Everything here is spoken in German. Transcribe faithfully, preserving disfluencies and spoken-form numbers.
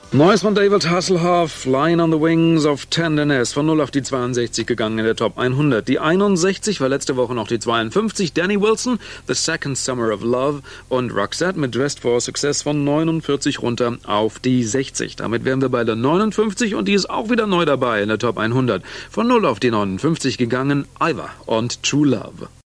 Neues von David Hasselhoff, Flying on the Wings of Tenderness, von null auf die zweiundsechzig gegangen in der Top hundert. Die einundsechzig war letzte Woche noch die zweiundfünfzig. Danny Wilson, The Second Summer of Love, und Roxette mit Dressed for Success von neunundvierzig runter auf die sechzig. Damit wären wir bei der neunundfünfzig und die ist auch wieder neu dabei in der Top hundert. Von null auf die neunundfünfzig gegangen, Iva und True Love.